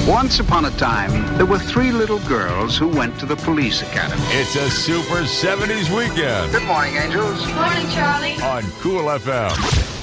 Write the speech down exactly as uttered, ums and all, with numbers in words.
Once upon a time, there were three little girls who went to the police academy. It's a super seventies weekend. Good morning, angels. Good morning, Charlie. On Cool F M.